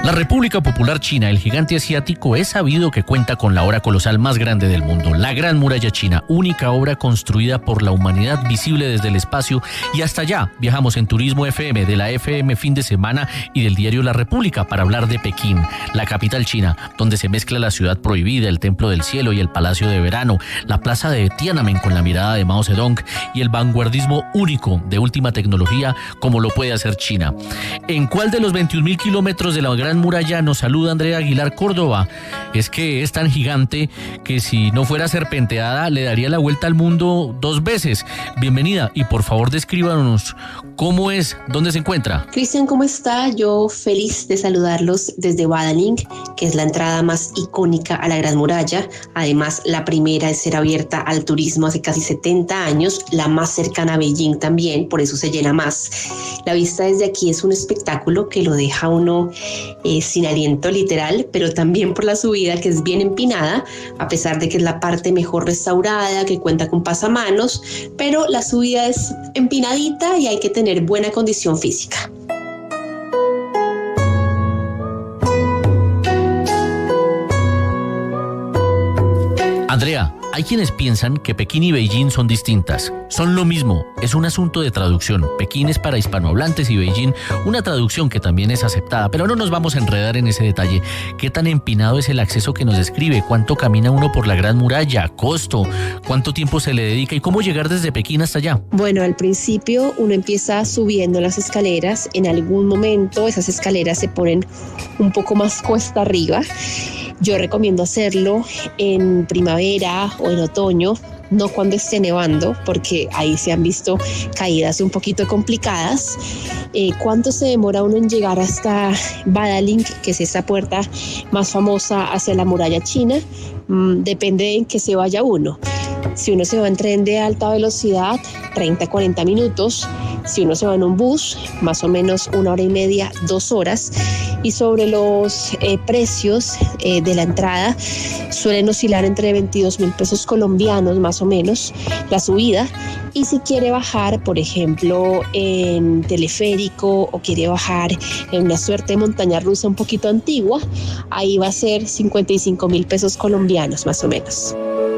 La República Popular China, el gigante asiático, es sabido que cuenta con la obra colosal más grande del mundo, la Gran Muralla China, única obra construida por la humanidad visible desde el espacio, y hasta allá viajamos en Turismo FM, de la FM Fin de Semana y del diario La República para hablar de Pekín, la capital china, donde se mezcla la ciudad prohibida, el Templo del Cielo y el Palacio de Verano, la plaza de Tiananmen con la mirada de Mao Zedong y el vanguardismo único de última tecnología como lo puede hacer China. ¿En cuál de los 21.000 kilómetros de la Gran Muralla nos saluda Andrea Aguilar Córdoba? Es que es tan gigante que si no fuera serpenteada le daría la vuelta al mundo 2 veces. Bienvenida y por favor descríbanos cómo es, dónde se encuentra. Cristian, ¿cómo está? Yo feliz de saludarlos desde Badaling, que es la entrada más icónica a la Gran Muralla, además la primera en ser abierta al turismo hace casi 70 años, la más cercana a Beijing también, por eso se llena más. La vista desde aquí es un espectáculo que lo deja uno sin aliento literal, pero también por la subida, que es bien empinada, a pesar de que es la parte mejor restaurada, que cuenta con pasamanos, pero la subida es empinadita y hay que tener buena condición física. Andrea, hay quienes piensan que Pekín y Beijing son distintas. Son lo mismo, es un asunto de traducción. Pekín es para hispanohablantes y Beijing una traducción que también es aceptada, pero no nos vamos a enredar en ese detalle. ¿Qué tan empinado es el acceso que nos describe? ¿Cuánto camina uno por la Gran Muralla? ¿Costo? ¿Cuánto tiempo se le dedica? ¿Y cómo llegar desde Pekín hasta allá? Bueno, al principio uno empieza subiendo las escaleras. En algún momento esas escaleras se ponen un poco más cuesta arriba. Yo recomiendo hacerlo en primavera o en otoño, no cuando esté nevando, porque ahí se han visto caídas un poquito complicadas. ¿Cuánto se demora uno en llegar hasta Badaling, que es esta puerta más famosa hacia la muralla china? Depende en que se vaya uno. Si uno se va en tren de alta velocidad, 30-40 minutos. Si uno se va en un bus, más o menos 1 hora y media, 2 horas. Y sobre los precios de la entrada, suelen oscilar entre 22.000 pesos colombianos más o menos la subida. Y si quiere bajar, por ejemplo, en teleférico o quiere bajar en una suerte de montaña rusa un poquito antigua, ahí va a ser 55.000 pesos colombianos más o menos.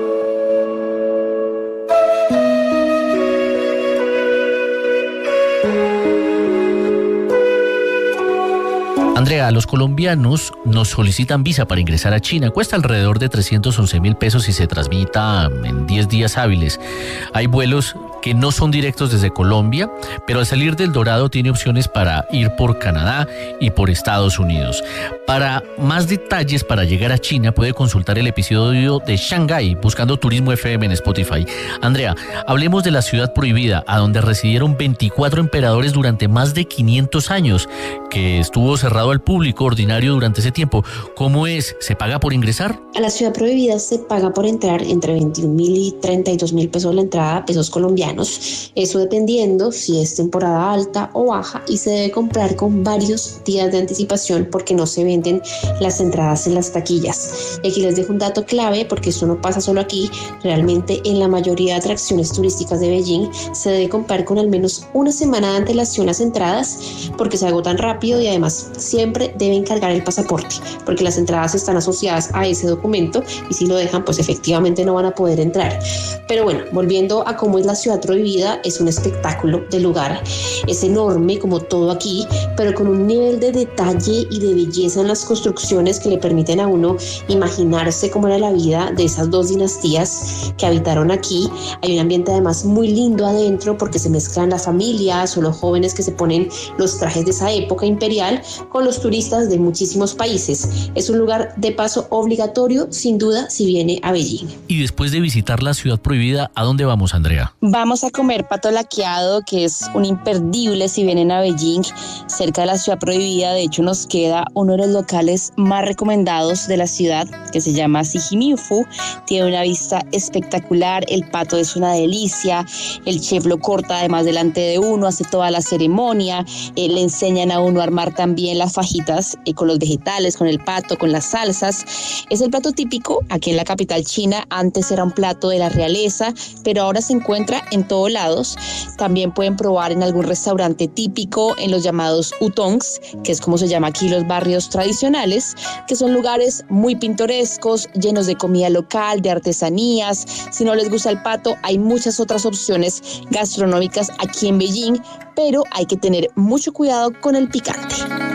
Andrea, los colombianos nos solicitan visa para ingresar a China. Cuesta alrededor de 311.000 pesos y se transmita en 10 días hábiles. Hay vuelos que no son directos desde Colombia, pero al salir del Dorado tiene opciones para ir por Canadá y por Estados Unidos. Para más detalles para llegar a China puede consultar el episodio de Shanghái buscando Turismo FM en Spotify. Andrea, hablemos de la ciudad prohibida, a donde residieron 24 emperadores durante más de 500 años, que estuvo cerrado al público ordinario durante ese tiempo. ¿Cómo es? ¿Se paga por ingresar? A la ciudad prohibida se paga por entrar entre 21.000 y 32.000 pesos la entrada, pesos colombianos. Eso dependiendo si es temporada alta o baja, y se debe comprar con varios días de anticipación porque no se venden las entradas en las taquillas. Y aquí les dejo un dato clave, porque esto no pasa solo aquí. Realmente en la mayoría de atracciones turísticas de Beijing se debe comprar con al menos una semana de antelación las entradas, porque se agotan rápido, y además siempre deben cargar el pasaporte, porque las entradas están asociadas a ese documento y si lo dejan, pues efectivamente no van a poder entrar. Pero bueno, volviendo a cómo es la ciudad prohibida, es un espectáculo de lugar. Es enorme como todo aquí, pero con un nivel de detalle y de belleza en las construcciones que le permiten a uno imaginarse cómo era la vida de esas 2 dinastías que habitaron aquí. Hay un ambiente además muy lindo adentro, porque se mezclan las familias o los jóvenes que se ponen los trajes de esa época imperial con los turistas de muchísimos países. Es un lugar de paso obligatorio, sin duda, si viene a Beijing. Y después de visitar la ciudad prohibida, ¿a dónde vamos, Andrea? Vamos a comer pato laqueado, que es un imperdible si vienen a Beijing, cerca de la ciudad prohibida. De hecho, nos queda uno de los locales más recomendados de la ciudad, que se llama Sijimifu. Tiene una vista espectacular, el pato es una delicia, el chef lo corta además delante de uno, hace toda la ceremonia, le enseñan a uno a armar también las fajitas con los vegetales, con el pato, con las salsas. Es el plato típico aquí en la capital china. Antes era un plato de la realeza, pero ahora se encuentra en en todos lados. También pueden probar en algún restaurante típico en los llamados utongs, que es como se llama aquí los barrios tradicionales, que son lugares muy pintorescos, llenos de comida local, de artesanías. Si no les gusta el pato, hay muchas otras opciones gastronómicas aquí en Beijing, pero hay que tener mucho cuidado con el picante.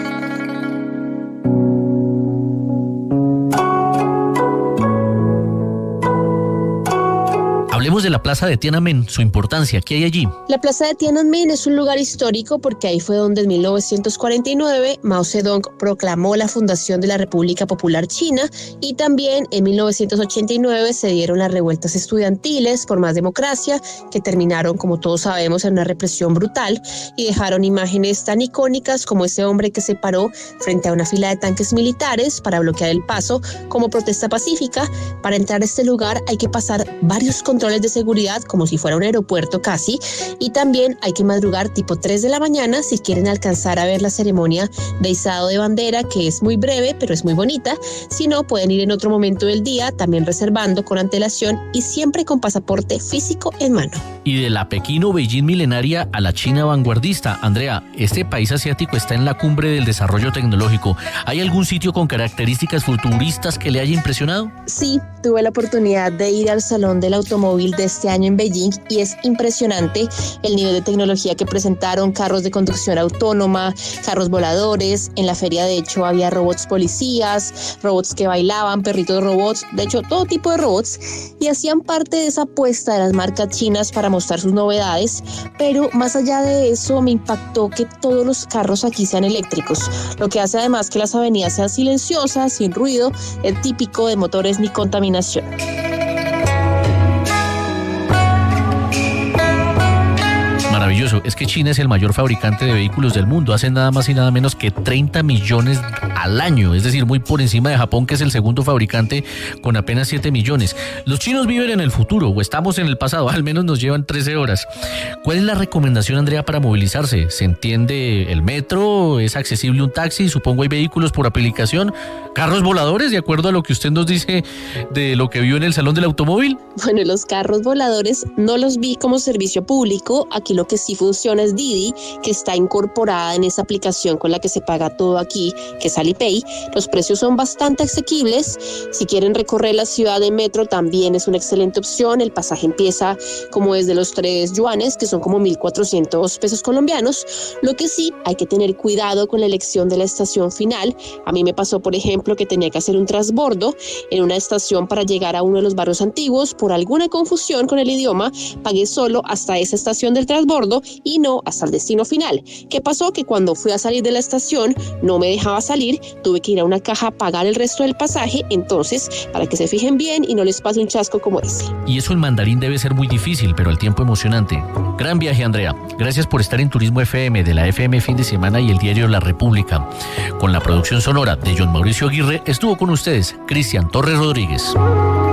Hablemos de la plaza de Tiananmen, su importancia. ¿Qué hay allí? La plaza de Tiananmen es un lugar histórico porque ahí fue donde en 1949 Mao Zedong proclamó la fundación de la República Popular China, y también en 1989 se dieron las revueltas estudiantiles por más democracia, que terminaron, como todos sabemos, en una represión brutal y dejaron imágenes tan icónicas como ese hombre que se paró frente a una fila de tanques militares para bloquear el paso como protesta pacífica. Para entrar a este lugar hay que pasar varios controles de seguridad como si fuera un aeropuerto casi, y también hay que madrugar tipo 3 de la mañana si quieren alcanzar a ver la ceremonia de izado de bandera, que es muy breve pero es muy bonita. Si no, pueden ir en otro momento del día, también reservando con antelación y siempre con pasaporte físico en mano. Y de la Pekín o Beijing milenaria a la China vanguardista, Andrea, este país asiático está en la cumbre del desarrollo tecnológico. ¿Hay algún sitio con características futuristas que le haya impresionado? Sí, tuve la oportunidad de ir al Salón del Automóvil de este año en Beijing y es impresionante el nivel de tecnología que presentaron: carros de conducción autónoma, carros voladores. En la feria, de hecho, había robots policías, robots que bailaban, perritos robots, de hecho, todo tipo de robots, y hacían parte de esa apuesta de las marcas chinas para mostrar sus novedades. Pero más allá de eso, me impactó que todos los carros aquí sean eléctricos, lo que hace además que las avenidas sean silenciosas, sin ruido, el típico de motores ni contaminación. Maravilloso. Es que China es el mayor fabricante de vehículos del mundo. Hacen nada más y nada menos que 30 millones al año. Es decir, muy por encima de Japón, que es el segundo fabricante con apenas 7 millones. Los chinos viven en el futuro, o estamos en el pasado. Al menos nos llevan 13 horas. ¿Cuál es la recomendación, Andrea, para movilizarse? ¿Se entiende el metro? ¿Es accesible un taxi? Supongo hay vehículos por aplicación. ¿Carros voladores, de acuerdo a lo que usted nos dice de lo que vio en el Salón del Automóvil? Bueno, los carros voladores no los vi como servicio público. Aquí lo que sí funciona es Didi, que está incorporada en esa aplicación con la que se paga todo aquí, que es Alipay. Los precios son bastante asequibles. Si quieren recorrer la ciudad en metro, también es una excelente opción. El pasaje empieza como desde los 3 yuanes, que son como 1.400 pesos colombianos. Lo que sí, hay que tener cuidado con la elección de la estación final. A mí me pasó, por ejemplo, que tenía que hacer un transbordo en una estación para llegar a uno de los barrios antiguos. Por alguna confusión con el idioma, pagué solo hasta esa estación del transbordo y no hasta el destino final. ¿Qué pasó? Que cuando fui a salir de la estación no me dejaba salir, tuve que ir a una caja a pagar el resto del pasaje. Entonces, para que se fijen bien y no les pase un chasco como ese. Y eso en mandarín debe ser muy difícil, pero al tiempo emocionante. Gran viaje, Andrea. Gracias por estar en Turismo FM, de la FM Fin de Semana y el diario La República. Con la producción sonora de John Mauricio Aguirre, estuvo con ustedes Cristian Torres Rodríguez.